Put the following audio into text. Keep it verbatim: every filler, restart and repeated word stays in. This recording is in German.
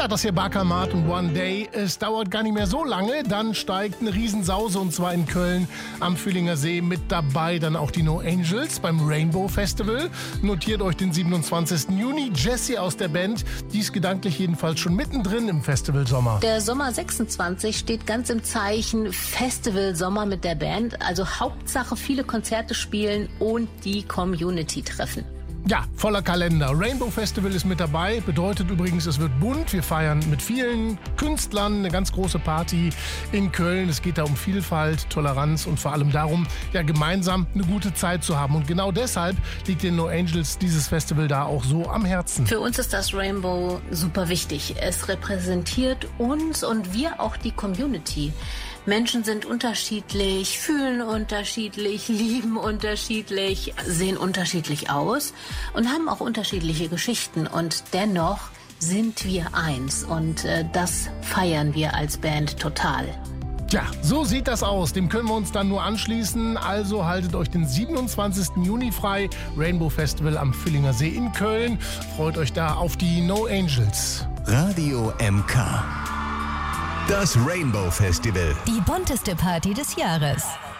Ja, das hier Barkamat und One Day. Es dauert gar nicht mehr so lange. Dann steigt eine Riesensause und zwar in Köln am Fühlinger See. Mit dabei dann auch die No Angels beim Rainbow Festival. Notiert euch den siebenundzwanzigsten Juni. Jessie aus der Band, die ist gedanklich jedenfalls schon mittendrin im Festivalsommer. Der Sommer sechsundzwanzig steht ganz im Zeichen Festivalsommer mit der Band. Also Hauptsache viele Konzerte spielen und die Community treffen. Ja, voller Kalender. Rainbow Festival ist mit dabei. Bedeutet übrigens, es wird bunt. Wir feiern mit vielen Künstlern eine ganz große Party in Köln. Es geht da um Vielfalt, Toleranz und vor allem darum, ja, gemeinsam eine gute Zeit zu haben. Und genau deshalb liegt den No Angels dieses Festival da auch so am Herzen. Für uns ist das Rainbow super wichtig. Es repräsentiert uns und wir auch die Community. Menschen sind unterschiedlich, fühlen unterschiedlich, lieben unterschiedlich, sehen unterschiedlich aus und haben auch unterschiedliche Geschichten. Und dennoch sind wir eins und äh, das feiern wir als Band total. Tja, so sieht das aus. Dem können wir uns dann nur anschließen. Also haltet euch den siebenundzwanzigsten Juni frei. Rainbow Festival am Fühlinger See in Köln. Freut euch da auf die No Angels. Radio M K. Das Rainbow Festival. Die bunteste Party des Jahres.